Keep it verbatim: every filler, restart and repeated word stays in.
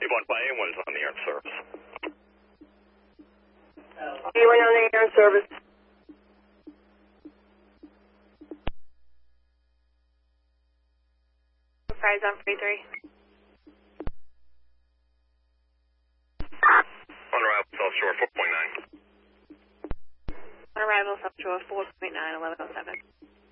one by A one's on the air service. A one on the air service. Fries on three three. On arrival, South Shore four point nine. On arrival, South Shore four point nine, eleven oh seven.